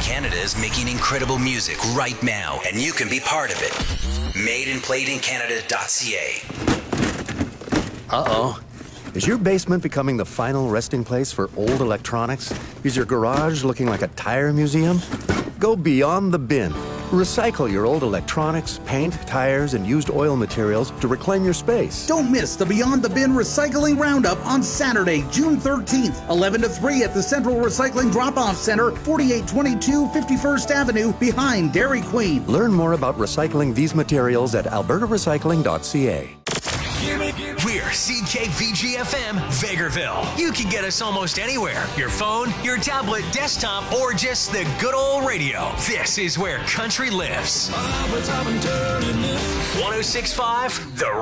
Canada is making incredible music right now, and you can be part of it. MadeandPlayedInCanada.ca. Uh-oh. Is your basement becoming the final resting place for old electronics? Is your garage looking like a tire museum? Go beyond the bin. Recycle your old electronics, paint, tires, and used oil materials to reclaim your space. Don't miss the Beyond the Bin Recycling Roundup on Saturday, June 13th, 11 to 3 at the Central Recycling Drop-Off Center, 4822 51st Avenue, behind Dairy Queen. Learn more about recycling these materials at albertarecycling.ca. We're CKVG-FM, Vegreville. You can get us almost anywhere. Your phone, your tablet, desktop, or just the good old radio. This is where country lives. 106.5, The